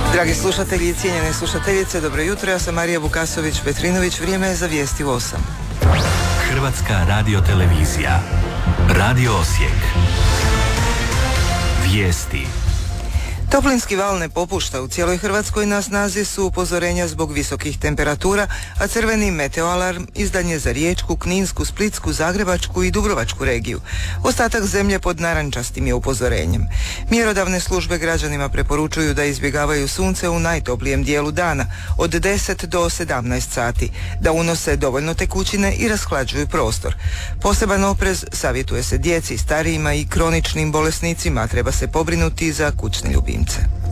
Dragi slušatelji i cijenjene slušateljice, dobro jutro, ja sam Marija Vukasović-Petrinović, vrijeme je za vijesti u 8. Hrvatska radiotelevizija, Radio Osijek, vijesti. Toplinski val ne popušta. U cijeloj Hrvatskoj na snazi su upozorenja zbog visokih temperatura, a crveni meteoalarm izdan je za Riječku, Kninsku, Splitsku, Zagrebačku i Dubrovačku regiju. Ostatak zemlje pod narančastim je upozorenjem. Mjerodavne službe građanima preporučuju da izbjegavaju sunce u najtoplijem dijelu dana, od 10 do 17 sati, da unose dovoljno tekućine i rashlađuju prostor. Poseban oprez savjetuje se djeci, starijima i kroničnim bolesnicima, treba se pobrinuti za kućne ljubimce.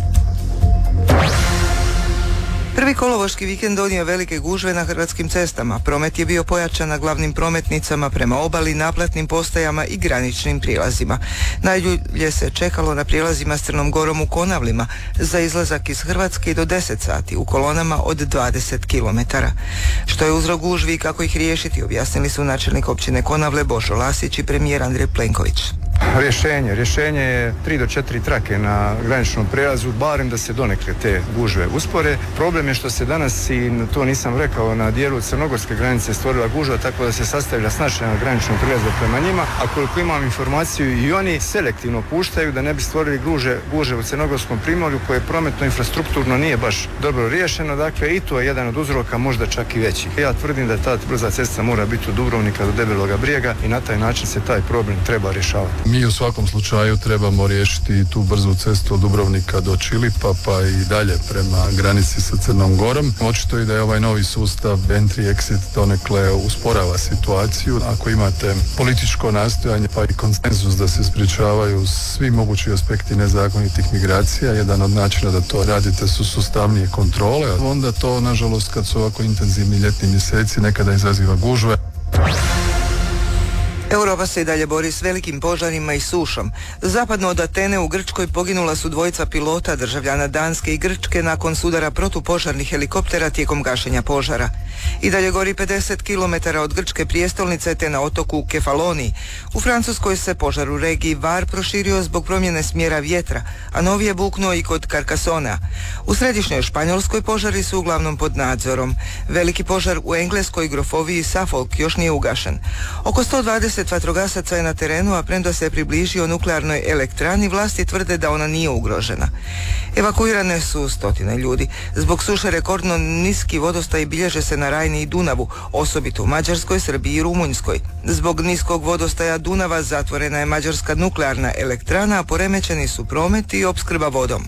Prvi kolovoški vikend donio velike gužve na hrvatskim cestama. Promet je bio pojačan na glavnim prometnicama prema obali, naplatnim postajama i graničnim prijelazima. Najdulje se čekalo na prijelazima s Crnom Gorom u Konavlima za izlazak iz Hrvatske do 10 sati u kolonama od 20 km. Što je uzrok gužvi i kako ih riješiti, objasnili su načelnik općine Konavle Božo Lasić i premijer Andrej Plenković. Rješenje je 3 do 4 trake na graničnom prijelazu, barem da se donekle te gužve uspore. Problem je što se danas, i to nisam rekao, na dijelu crnogorske granice stvorila gužva, tako da se sastavlja snažna graničnog prijelaza prema njima, a koliko imam informaciju i oni selektivno puštaju da ne bi stvorili gužve u crnogorskom primorju koje prometno infrastrukturno nije baš dobro riješeno, dakle i to je jedan od uzroka, možda čak i veći. Ja tvrdim da ta brza cesta mora biti od Dubrovnika do Debeloga Brijega i na taj način se taj problem treba rješavati. Mi u svakom slučaju trebamo riješiti tu brzu cestu od Dubrovnika do Čilipa pa i dalje prema granici sa Crnom Gorom. Očito i da je ovaj novi sustav entry-exit donekle usporava situaciju. Ako imate političko nastojanje pa i konsenzus da se sprječavaju svi mogući aspekti nezakonitih migracija, jedan od načina da to radite su sustavnije kontrole. Onda to, nažalost, kad su ovako intenzivni ljetni mjeseci, nekada izaziva gužve. Europa se i dalje bori s velikim požarima i sušom. Zapadno od Atene u Grčkoj poginula su dvojica pilota, državljana Danske i Grčke, nakon sudara protupožarnih helikoptera tijekom gašenja požara. I dalje gori 50 km od grčke prijestolnice te na otoku Kefaloniji. U Francuskoj se požar u regiji Var proširio zbog promjene smjera vjetra, a novi je buknuo i kod Carcassonea. U središnjoj Španjolskoj požari su uglavnom pod nadzorom. Veliki požar u engleskoj grofoviji Suffolk još nije ugašen. Oko 120 vatrogasaca je na terenu, a premda se približio nuklearnoj elektrani, vlasti tvrde da ona nije ugrožena. Evakuirane su stotine ljudi. Zbog suše rekordno niski vodostaj bilježe se na Rajni i Dunavu, osobito u Mađarskoj, Srbiji i Rumunjskoj. Zbog niskog vodostaja Dunava zatvorena je mađarska nuklearna elektrana, a poremećeni su promet i opskrba vodom.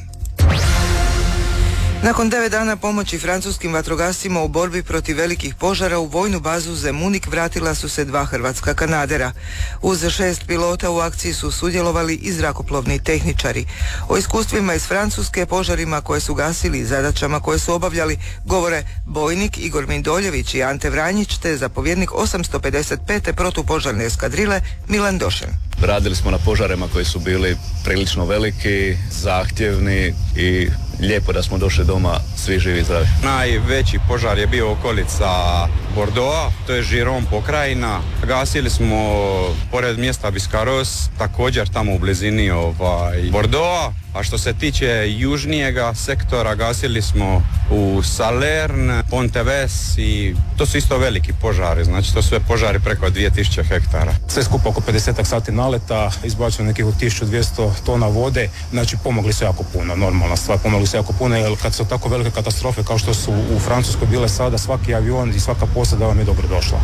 Nakon 9 dana pomoći francuskim vatrogascima u borbi protiv velikih požara u vojnu bazu Zemunik vratila su se 2 hrvatska kanadera. Uz 6 pilota u akciji su sudjelovali i zrakoplovni tehničari. O iskustvima iz Francuske, požarima koje su gasili i zadaćama koje su obavljali govore bojnik Igor Mindoljević i Ante Vranjić te zapovjednik 855. protupožarne eskadrile Milan Došen. Radili smo na požarima koji su bili prilično veliki, zahtjevni i lijepo da smo došli doma svi živi i zdravi. Najveći požar je bio okolica Bordeauxa, to je Giron pokrajina. Gasili smo pored mjesta Biscarrosse, također tamo u blizini Bordeauxa. A što se tiče južnijega sektora, gasili smo u Salerne, Ponteves i to su isto veliki požari, znači to su sve požari preko 2000 hektara. Sve skupo oko 50 sati naleta, izbačeno nekih 1200 tona vode, znači pomogli se jako puno, normalna stvar, pomogli se jako puno, jer kad su tako velike katastrofe kao što su u Francuskoj bile sada, svaki avion i svaka posada vam je dobro došla.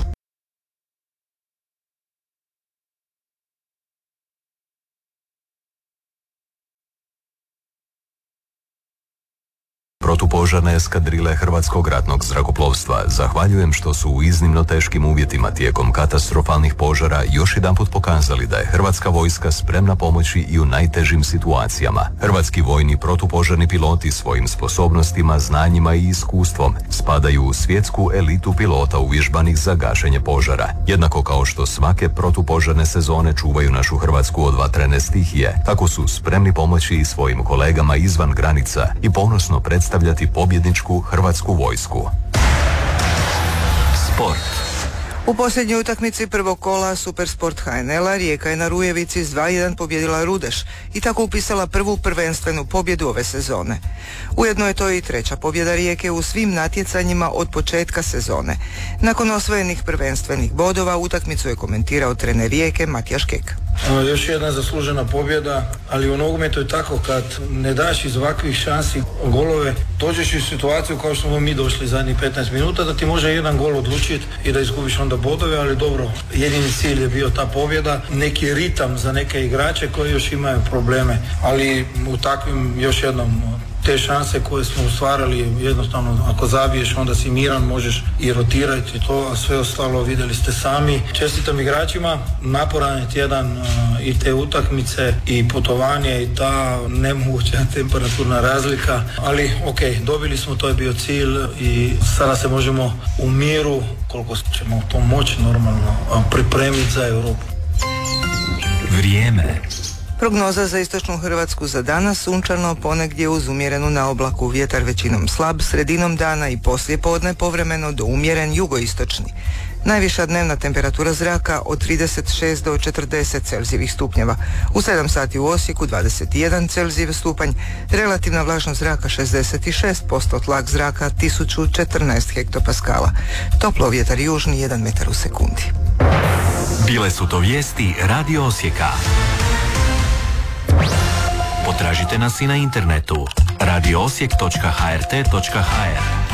Protupožarne eskadrile Hrvatskog ratnog zrakoplovstva, zahvaljujem što su u iznimno teškim uvjetima tijekom katastrofalnih požara još jedanput pokazali da je Hrvatska vojska spremna pomoći i u najtežim situacijama. Hrvatski vojni protupožarni piloti svojim sposobnostima, znanjima i iskustvom spadaju u svjetsku elitu pilota uvježbanih za gašenje požara. Jednako kao što svake protupožarne sezone čuvaju našu Hrvatsku od vatrene stihije, tako su spremni pomoći i svojim kolegama izvan granica i ponosno predstavljati pobjedničku Hrvatsku vojsku. Sport. U posljednjoj utakmici prvog kola Supersport HNL-a Rijeka je na Rujevici s 2:1 pobjedila Rudeš i tako upisala prvu prvenstvenu pobjedu ove sezone. Ujedno je to i treća pobjeda Rijeke u svim natjecanjima od početka sezone. Nakon osvojenih prvenstvenih bodova utakmicu je komentirao trener Rijeke Matija Škek. Još jedna zaslužena pobjeda, ali u nogometu je tako, kad ne daš iz ovakvih šansi golove, dođeš u situaciju kao što smo mi došli zadnjih 15 minuta, da ti može jedan gol odlučiti i da izgubiš onda bodove, ali dobro, jedini cilj je bio ta pobjeda, neki ritam za neke igrače koji još imaju probleme, ali u takvim, još jednom, te šanse koje smo ostvarali, jednostavno ako zabiješ onda si miran, možeš i rotirati to, a sve ostalo vidjeli ste sami. Čestitam igračima, naporan je tjedan i te utakmice i putovanje i ta nemoguća temperaturna razlika, ali ok, dobili smo, to je bio cilj i sada se možemo u miru, koliko ćemo to moći normalno, pripremiti za Europu. Vrijeme. Prognoza za istočnu Hrvatsku za danas: sunčano, ponegdje uz umjerenu naoblaku, vjetar većinom slab, sredinom dana i poslije podne povremeno do umjeren jugoistočni. Najviša dnevna temperatura zraka od 36 do 40 Celzijevih stupnjeva. U 7 sati u Osijeku 21 Celzijev stupanj, relativna vlažnost zraka 66%, tlak zraka 1014 hektopaskala. Toplo vjetar južni 1 metar u sekundi. Bile su to vijesti Radio Osijeka. Potražite nas i na internetu radioosijek.hrt.hr.